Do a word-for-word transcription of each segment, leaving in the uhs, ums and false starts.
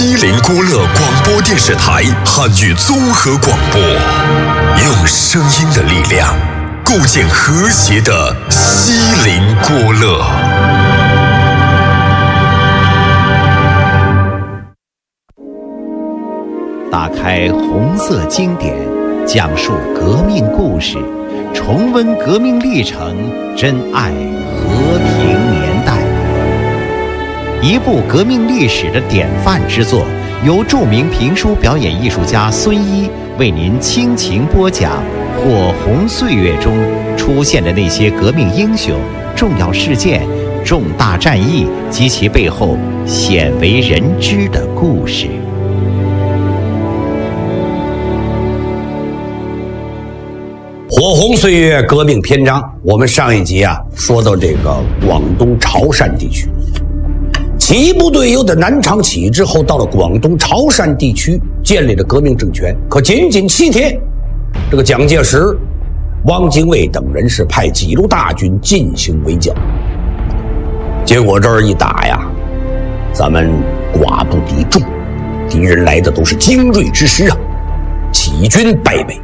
西林郭勒广播电视台汉语综合广播，用声音的力量构建和谐的西林郭勒。 打开红色经典，讲述革命故事，重温革命历程，珍爱和平年代。一部革命历史的典范之作，由著名评书表演艺术家孙一为您倾情播讲火红岁月中出现的那些革命英雄、重要事件、重大战役及其背后鲜为人知的故事。 火红岁月革命篇章，我们上一集啊说到这个广东潮汕地区，起义部队由在南昌起义之后，到了广东潮汕地区建立了革命政权。可仅仅七天，这个蒋介石、汪精卫等人是派几路大军进行围剿，结果这儿一打呀，咱们寡不敌众，敌人来的都是精锐之师啊，起义军败北。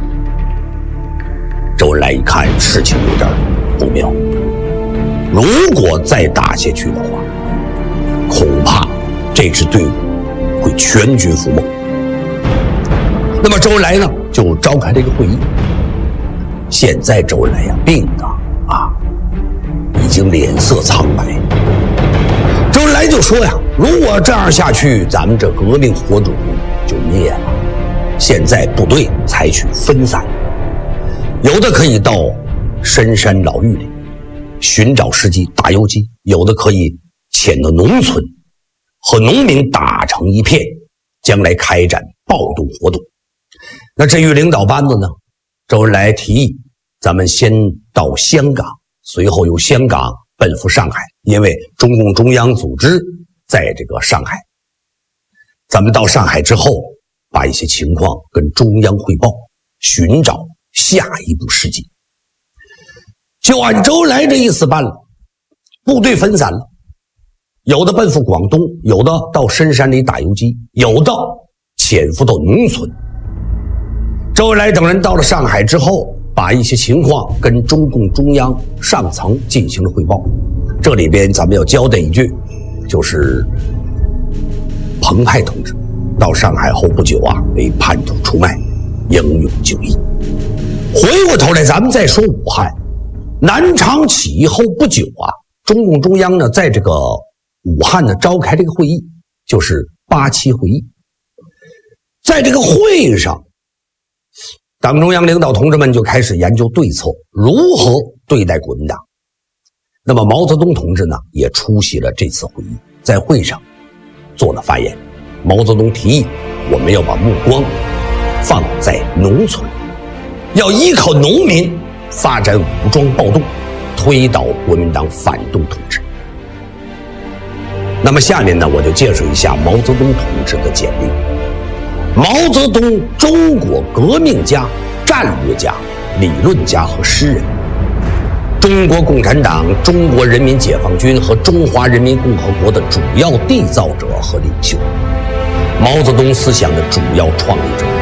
周恩来一看事情有点不妙，如果再打下去的话，恐怕这支队伍会全军覆没。那么周恩来呢，就召开了一个会议。现在周恩来呀，病的啊，已经脸色苍白。周恩来就说呀，如果这样下去，咱们这革命火种就灭了。现在部队采取分散，有的可以到深山老峪里寻找时机打游击，有的可以潜到农村和农民打成一片，将来开展暴动活动。那至于领导班子呢，周恩来提议咱们先到香港，随后由香港奔赴上海，因为中共中央组织在这个上海。咱们到上海之后，把一些情况跟中央汇报，寻找下一步时机。就按周恩来这意思办了，部队分散了，有的奔赴广东，有的到深山里打游击，有的潜伏到农村。周恩来等人到了上海之后，把一些情况跟中共中央上层进行了汇报。这里边咱们要交代一句，就是彭湃同志到上海后不久啊，被叛徒出卖，英勇就义。回过头来咱们再说武汉，南昌起义后不久啊，中共中央呢在这个武汉呢召开这个会议，就是八七会议。在这个会议上，党中央领导同志们就开始研究对策，如何对待国民党。那么毛泽东同志呢也出席了这次会议，在会上做了发言。毛泽东提议我们要把目光放在农村，要依靠农民发展武装暴动，推倒国民党反动统治。那么下面呢，我就介绍一下毛泽东同志的简历。毛泽东，中国革命家、战略家、理论家和诗人，中国共产党、中国人民解放军和中华人民共和国的主要缔造者和领袖，毛泽东思想的主要创立者。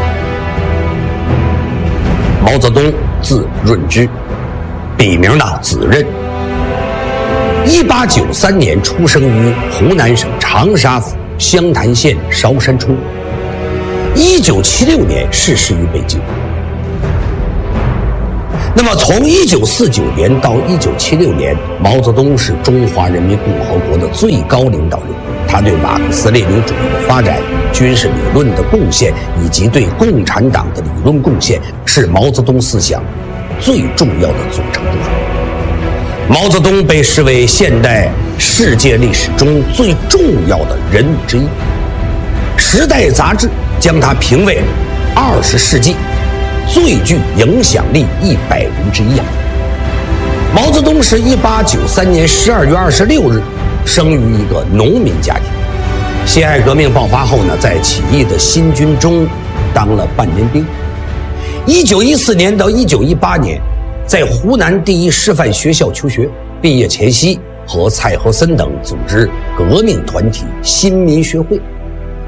毛泽东字润之，笔名呢子任。一八九三年出生于湖南省长沙府湘潭县韶山村，一九七六年逝世于北京。那么从一九四九年到一九七六年，毛泽东是中华人民共和国的最高领导人，他对马克思列宁主义的发展、军事理论的贡献以及对共产党的理论贡献，是毛泽东思想最重要的组成部分。毛泽东被视为现代世界历史中最重要的人物之一，《时代》杂志将他评为二十世纪最具影响力一百人之一啊。毛泽东是一八九三年十二月二十六日生于一个农民家庭，辛亥革命爆发后呢，在起义的新军中当了半年兵。一九一四年到一九一八年，在湖南第一师范学校求学，毕业前夕和蔡和森等组织革命团体新民学会。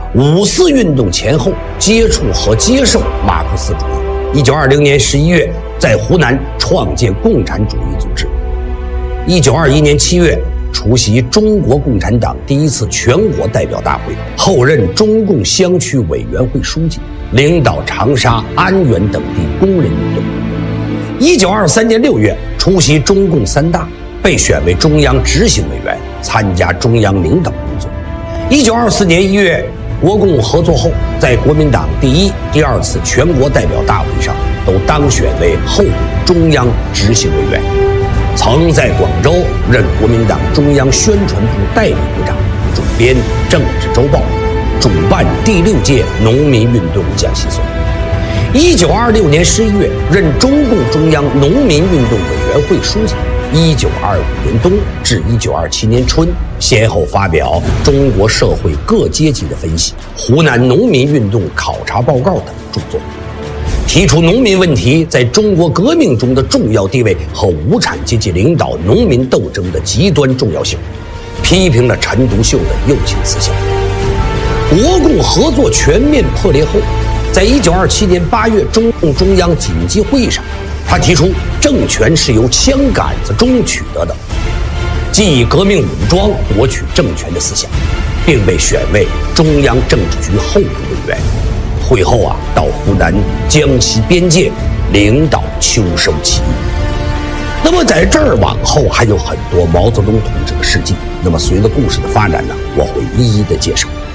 五四运动前后接触和接受马克思主义。一九二零年十一月，在湖南创建共产主义组织。一九二一年七月，出席中国共产党第一次全国代表大会，后任中共乡区委员会书记，领导长沙、安源等地工人运动。一九二三年六月，出席中共三大，被选为中央执行委员，参加中央领导工作。一九二四年一月，国共合作后，在国民党第一、第二次全国代表大会上都当选为后中央执行委员。曾在广州任国民党中央宣传部代理部长，主编《政治周报》，主办第六届农民运动讲习所。一九二六年十一月，任中共中央农民运动委员会书记。一九二五年冬至一九二七年春，先后发表《中国社会各阶级的分析》《湖南农民运动考察报告》等著作，提出农民问题在中国革命中的重要地位和无产阶级领导农民斗争的极端重要性，批评了陈独秀的右倾思想。国共合作全面破裂后，在一九二七年八月中共中央紧急会议上，他提出政权是由枪杆子中取得的，即以革命武装夺取政权的思想，并被选为中央政治局候补委员。会后啊，到湖南、江西边界领导秋收起义。那么在这儿往后还有很多毛泽东同志的事迹，那么随着故事的发展呢，我会一一的介绍。